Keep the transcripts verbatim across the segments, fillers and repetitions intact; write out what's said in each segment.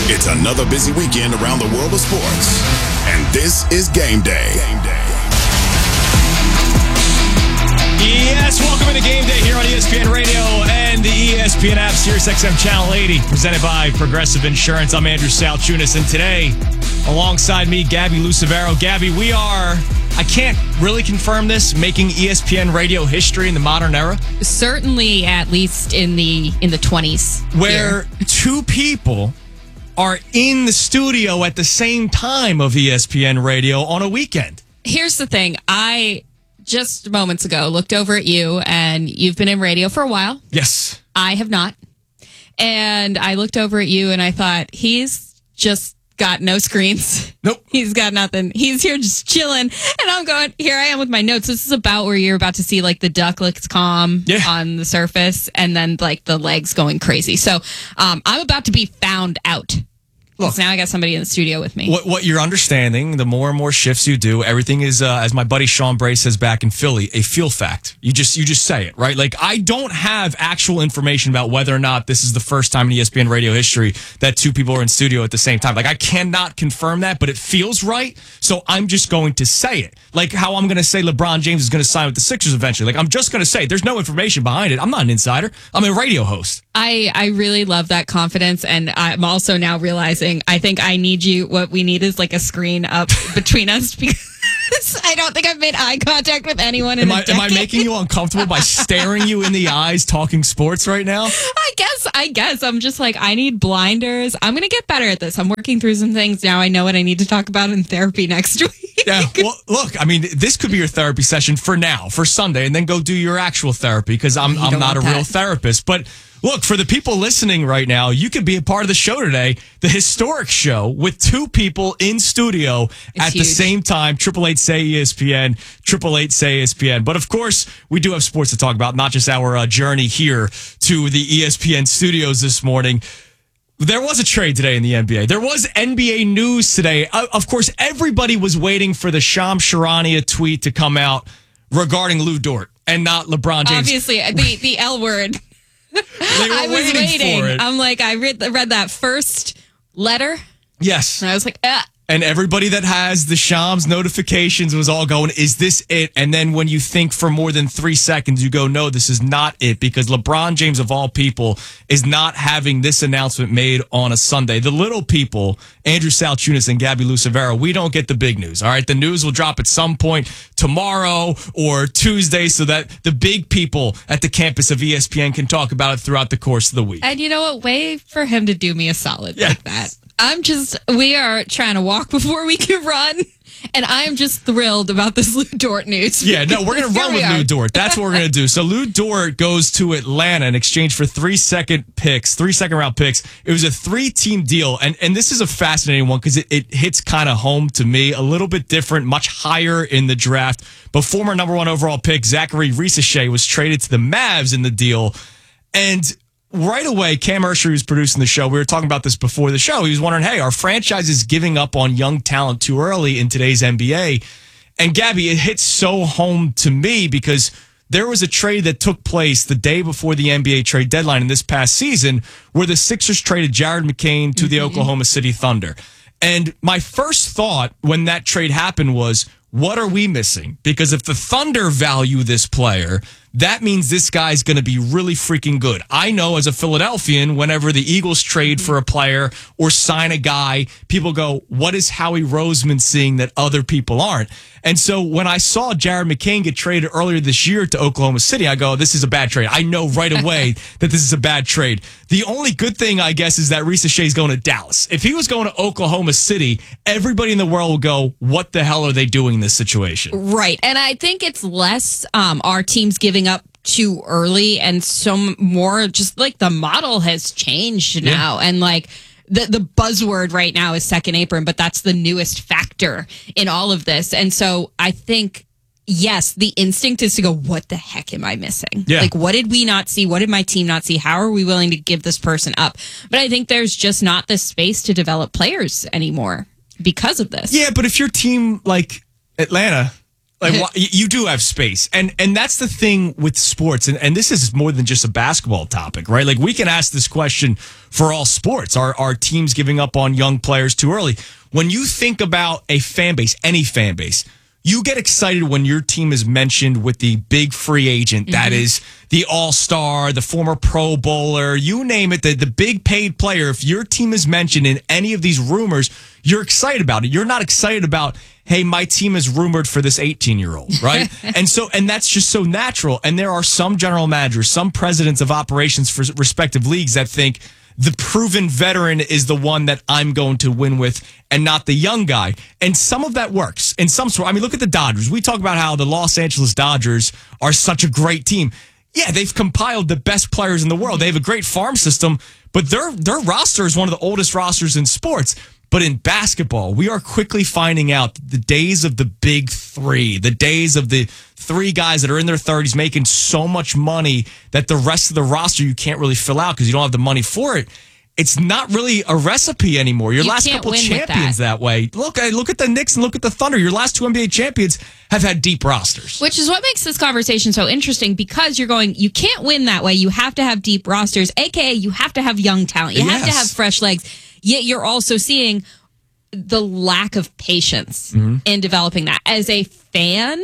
It's another busy weekend around the world of sports, and this is Game Day. Game Day. Yes, welcome into Game Day here on E S P N Radio and the E S P N app, Sirius X M Channel eighty, presented by Progressive Insurance. I'm Andrew Salchunas, and today, alongside me, Gabby Lucevero. Gabby, we are, I can't really confirm this, making E S P N Radio history in the modern era. Certainly, at least in the in the twenties, where here. two people are in the studio at the same time of E S P N Radio on a weekend. Here's the thing. I just moments ago looked over at you, and you've been in radio for a while. Yes. I have not. And I looked over at you, and I thought, he's just got no screens. Nope. He's got nothing. He's here just chilling. And I'm going, here I am with my notes. This is about where you're about to see like the duck looks calm yeah. on the surface, and then like the legs going crazy. So um, I'm about to be found out. Look, now I got somebody in the studio with me. What, what you're understanding, the more and more shifts you do, everything is, uh, as my buddy Sean Bray says back in Philly, a feel fact. You just you just say it, right? Like, I don't have actual information about whether or not this is the first time in E S P N radio history that two people are in studio at the same time. Like, I cannot confirm that, but it feels right, so I'm just going to say it. Like how I'm going to say LeBron James is going to sign with the Sixers eventually. Like, I'm just going to say it. There's no information behind it. I'm not an insider. I'm a radio host. I, I really love that confidence, and I'm also now realizing I think I need you. What we need is like a screen up between us, because I don't think I've made eye contact with anyone in am a I, decade. Am I making you uncomfortable by staring you in the eyes talking sports right now? I guess, I guess. I'm just like, I need blinders. I'm going to get better at this. I'm working through some things now. I know what I need to talk about in therapy next week. Yeah, well, look, I mean, this could be your therapy session for now, for Sunday, and then go do your actual therapy, because I'm, I'm not a that. real therapist. But look, for the people listening right now, you could be a part of the show today, the historic show with two people in studio it's at huge. the same time. Triple eight say E S P N, triple eight say E S P N. But of course, we do have sports to talk about, not just our uh, journey here to the E S P N studios this morning. There was a trade today in the N B A. There was N B A news today. Uh, of course, everybody was waiting for the Shams Charania tweet to come out regarding Lou Dort and not LeBron James. Obviously, the, the L word. They were I was waiting, waiting. for it. I'm like, I read, read that first letter. Yes. And I was like, ah. And everybody that has the Shams notifications was all going, is this it? And then when you think for more than three seconds, you go, no, this is not it, because LeBron James, of all people, is not having this announcement made on a Sunday. The little people, Andrew Salchunas and Gabby Lucevero, we don't get the big news, all right? The news will drop at some point tomorrow or Tuesday so that the big people at the campus of E S P N can talk about it throughout the course of the week. And you know what? Way for him to do me a solid Yeah. like that. I'm just, we are trying to walk before we can run. And I am just thrilled about this Lou Dort news. Yeah, no, we're going to run with are. Lou Dort. That's what we're going to do. So Lou Dort goes to Atlanta in exchange for three second picks, three second round picks. It was a three team deal. And, and this is a fascinating one because it, it hits kind of home to me, a little bit different, much higher in the draft. But former number one overall pick, Zachary Risacher, was traded to the Mavs in the deal. And right away, Cam Ursher, who's producing the show, we were talking about this before the show. He was wondering, hey, are franchises giving up on young talent too early in today's N B A? And Gabby, it hits so home to me because there was a trade that took place the day before the N B A trade deadline in this past season where the Sixers traded Jared McCain to mm-hmm. the Oklahoma City Thunder. And my first thought when that trade happened was, what are we missing? Because if the Thunder value this player, that means this guy's going to be really freaking good. I know as a Philadelphian, whenever the Eagles trade for a player or sign a guy, people go, what is Howie Roseman seeing that other people aren't? And so when I saw Jared McCain get traded earlier this year to Oklahoma City, I go, this is a bad trade. I know right away that this is a bad trade. The only good thing, I guess, is that Risacher is going to Dallas. If he was going to Oklahoma City, everybody in the world will go, what the hell are they doing in this situation? Right. And I think it's less um, our teams giving up too early and so more just like the model has changed now. Yeah. And like the, the buzzword right now is second apron, but that's the newest factor in all of this. And so I think, yes, the instinct is to go, what the heck am I missing? Yeah. Like, what did we not see? What did my team not see? How are we willing to give this person up? But I think there's just not the space to develop players anymore because of this. Yeah, but if your team like Atlanta Like why, you do have space, and and that's the thing with sports, and, and this is more than just a basketball topic, right? Like we can ask this question for all sports. Are are teams giving up on young players too early? When you think about a fan base, any fan base, you get excited when your team is mentioned with the big free agent mm-hmm. that is the all-star, the former Pro Bowler, you name it, the, the big paid player. If your team is mentioned in any of these rumors, you're excited about it. You're not excited about, hey, my team is rumored for this eighteen-year-old, right? and so, and that's just so natural. And there are some general managers, some presidents of operations for respective leagues that think the proven veteran is the one that I'm going to win with and not the young guy. And some of that works in some sort. I mean, look at the Dodgers. We talk about how the Los Angeles Dodgers are such a great team. Yeah, they've compiled the best players in the world. They have a great farm system, but their their roster is one of the oldest rosters in sports. But in basketball, we are quickly finding out the days of the big three, the days of the three guys that are in their thirties making so much money that the rest of the roster you can't really fill out because you don't have the money for it. It's not really a recipe anymore. Your you last couple champions that. that way. Look, look at the Knicks and look at the Thunder. Your last two N B A champions have had deep rosters. Which is what makes this conversation so interesting because you're going, you can't win that way. You have to have deep rosters, a k a you have to have young talent. You yes. have to have fresh legs. Yet you're also seeing the lack of patience mm-hmm. in developing that. As a fan,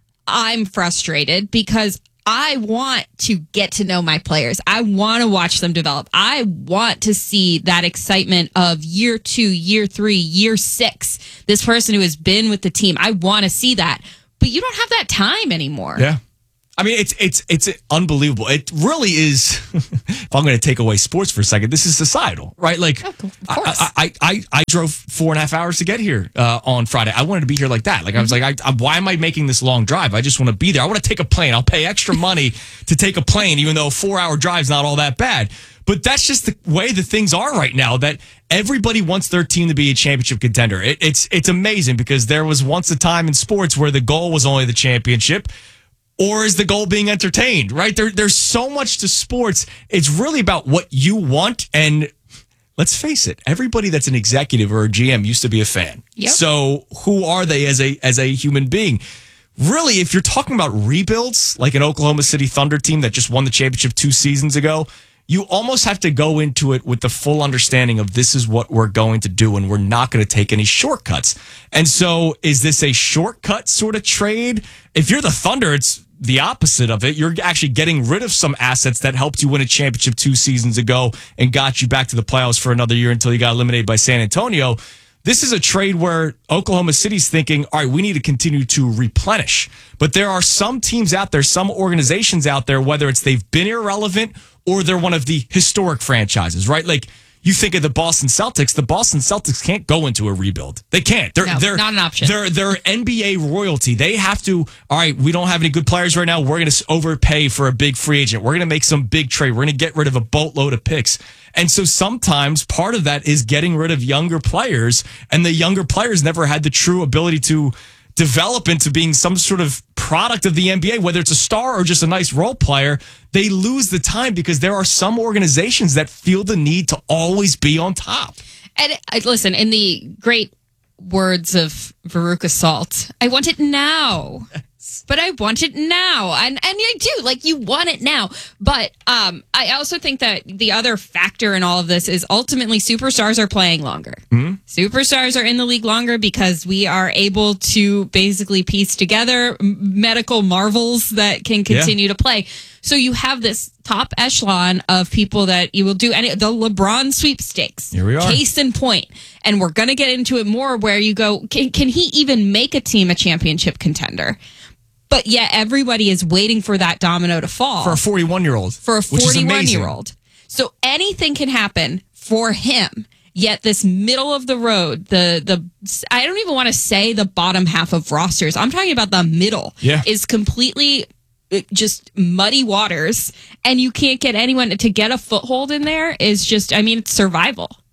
I'm frustrated because I want to get to know my players. I want to watch them develop. I want to see that excitement of year two, year three, year six. This person who has been with the team. I want to see that. But you don't have that time anymore. Yeah. I mean, it's it's it's unbelievable. It really is. If I'm going to take away sports for a second, this is societal, right? Like, oh, of course. I, I, I, I drove four and a half hours to get here uh, on Friday. I wanted to be here like that. Like, I was like, I, I, why am I making this long drive? I just want to be there. I want to take a plane. I'll pay extra money to take a plane, even though a four-hour drive is not all that bad. But that's just the way the things are right now, that everybody wants their team to be a championship contender. It, it's it's amazing because there was once a time in sports where the goal was only the championship. Or is the goal being entertained, right? There, there's so much to sports. It's really about what you want. And let's face it, everybody that's an executive or a G M used to be a fan. Yep. So who are they as a as a human being? Really, if you're talking about rebuilds, like an Oklahoma City Thunder team that just won the championship two seasons ago, you almost have to go into it with the full understanding of this is what we're going to do, and we're not going to take any shortcuts. And so is this a shortcut sort of trade? If you're the Thunder, it's the opposite of it. You're actually getting rid of some assets that helped you win a championship two seasons ago and got you back to the playoffs for another year until you got eliminated by San Antonio. This is a trade where Oklahoma City's thinking, all right, we need to continue to replenish. But there are some teams out there, some organizations out there, whether it's they've been irrelevant or they're one of the historic franchises, right? Like, you think of the Boston Celtics. The Boston Celtics can't go into a rebuild. They can't. They're, no, they're not an option. They're, they're N B A royalty. They have to, all right, we don't have any good players right now. We're going to overpay for a big free agent. We're going to make some big trade. We're going to get rid of a boatload of picks. And so sometimes part of that is getting rid of younger players, and the younger players never had the true ability to develop into being some sort of product of the N B A, whether it's a star or just a nice role player. They lose the time because there are some organizations that feel the need to always be on top. And uh, listen, in the great words of Veruca Salt, I want it now. But I want it now. And and I do. Like, you want it now. But um, I also think that the other factor in all of this is ultimately superstars are playing longer. Mm-hmm. Superstars are in the league longer because we are able to basically piece together medical marvels that can continue yeah. to play. So you have this top echelon of people that you will do any the LeBron sweepstakes. Here we are. Case in point. And we're going to get into it more where you go, can, can he even make a team a championship contender? But yet everybody is waiting for that domino to fall. For a forty-one-year-old. For a forty-one-year-old. So anything can happen for him. Yet this middle of the road, the the I don't even want to say the bottom half of rosters. I'm talking about the middle. Yeah. Is completely just muddy waters. And you can't get anyone to get a foothold in there is just, I mean, it's survival.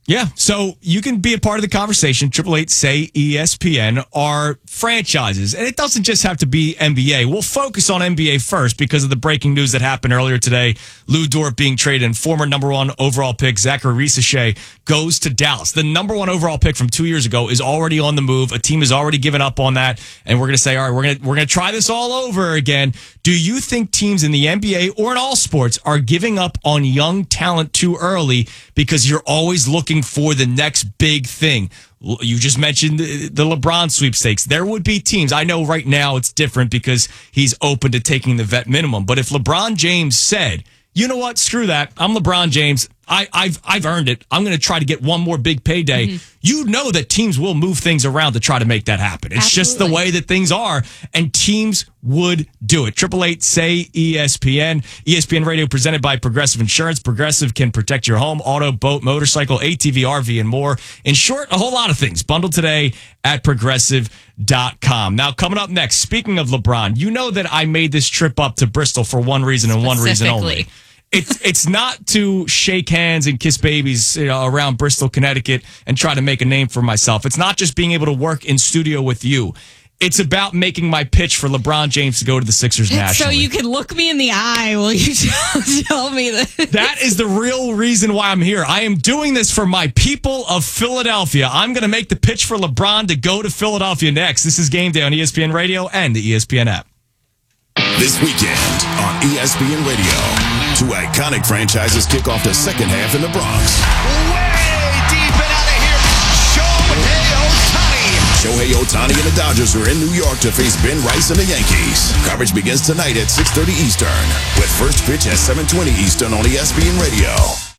Yeah, so you can be a part of the conversation. Triple eight say E S P N are franchises, and it doesn't just have to be N B A. We'll focus on N B A first because of the breaking news that happened earlier today. Lou Dort being traded, and former number one overall pick Zachary Risacher goes to Dallas. The number one overall pick from two years ago is already on the move. A team has already given up on that, and we're going to say, all right, we're going to we're going to try this all over again. Do you think teams in the N B A or in all sports are giving up on young talent too early because you're always looking for the next big thing? You just mentioned the, the LeBron sweepstakes. There would be teams. I know right now it's different because he's open to taking the vet minimum. But if LeBron James said, you know what, screw that, I'm LeBron James, I, I've I've earned it, I'm going to try to get one more big payday, mm-hmm. you know that teams will move things around to try to make that happen. It's Absolutely. Just the way that things are, and teams would do it. Triple eight say E S P N. E S P N Radio presented by Progressive Insurance. Progressive can protect your home, auto, boat, motorcycle, A T V, R V, and more. In short, a whole lot of things. Bundled today at progressive dot com. Now, coming up next, speaking of LeBron, you know that I made this trip up to Bristol for one reason and one reason only. It's it's not to shake hands and kiss babies, you know, around Bristol, Connecticut, and try to make a name for myself. It's not just being able to work in studio with you. It's about making my pitch for LeBron James to go to the Sixers nationally. So you can look me in the eye while you tell me that. That is the real reason why I'm here. I am doing this for my people of Philadelphia. I'm going to make the pitch for LeBron to go to Philadelphia next. This is Game Day on E S P N Radio and the E S P N app. This weekend on E S P N Radio, two iconic franchises kick off the second half in the Bronx. Way deep and out of here, Shohei Ohtani. Shohei Ohtani and the Dodgers are in New York to face Ben Rice and the Yankees. Coverage begins tonight at six thirty Eastern, with first pitch at seven twenty Eastern on E S P N Radio.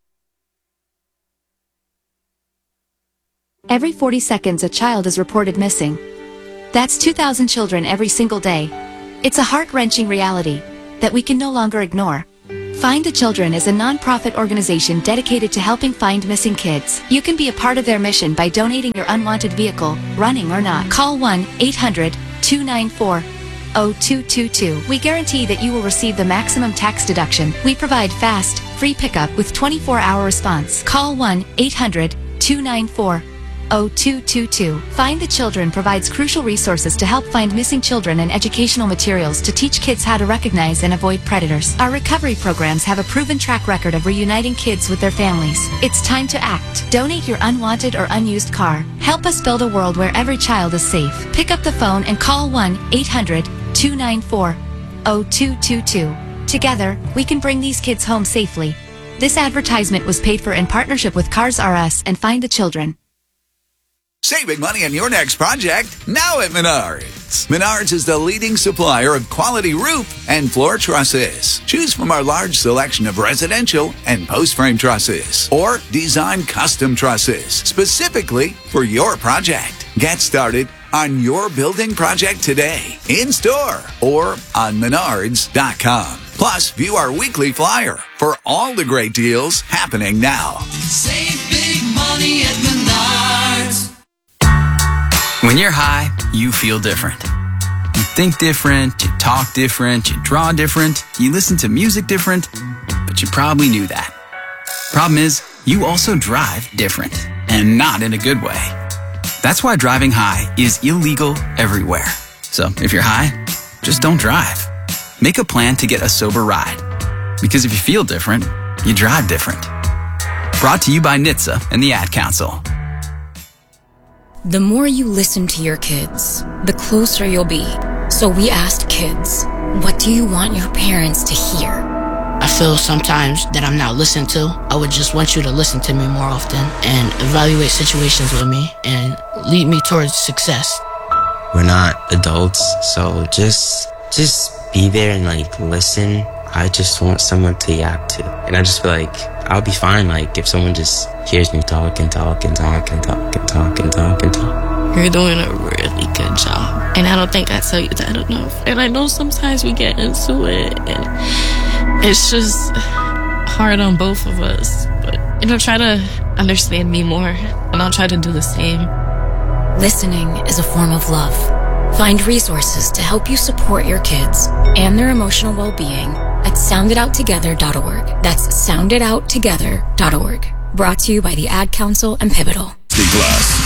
Every forty seconds, a child is reported missing. That's two thousand children every single day. It's a heart-wrenching reality that we can no longer ignore. Find the Children is a non-profit organization dedicated to helping find missing kids. You can be a part of their mission by donating your unwanted vehicle, running or not. Call one eight hundred two nine four zero two two two. We guarantee that you will receive the maximum tax deduction. We provide fast, free pickup with twenty-four hour response. Call one eight hundred two nine four zero two two two. Find the Children provides crucial resources to help find missing children and educational materials to teach kids how to recognize and avoid predators. Our recovery programs have a proven track record of reuniting kids with their families. It's time to act. Donate your unwanted or unused car. Help us build a world where every child is safe. Pick up the phone and call one eight hundred two nine four zero two two two. Together, we can bring these kids home safely. This advertisement was paid for in partnership with Cars R Us and Find the Children. Saving money on your next project, now at Menards. Menards is the leading supplier of quality roof and floor trusses. Choose from our large selection of residential and post-frame trusses, or design custom trusses specifically for your project. Get started on your building project today, in-store or on menards dot com. Plus, view our weekly flyer for all the great deals happening now. Save big money at Menards. When you're high, you feel different. You think different, you talk different, you draw different, you listen to music different, but you probably knew that. Problem is, you also drive different, and not in a good way. That's why driving high is illegal everywhere. So if you're high, just don't drive. Make a plan to get a sober ride. Because if you feel different, you drive different. Brought to you by N H T S A and the Ad Council. The more you listen to your kids, the closer you'll be. So we asked kids, what do you want your parents to hear? I feel sometimes that I'm not listened to. I would just want you to listen to me more often and evaluate situations with me and lead me towards success. We're not adults, so just just be there and like listen. I just want someone to yap to. And I just feel like I'll be fine like if someone just hears me talk and talk and talk and talk and talk and talk and talk. You're doing a really good job. And I don't think I tell you that enough. And I know sometimes we get into it and it's just hard on both of us. But, you know, try to understand me more and I'll try to do the same. Listening is a form of love. Find resources to help you support your kids and their emotional well-being at sound it out together dot org. That's sound it out together dot org. Brought to you by the Ad Council and Pivotal. Plus.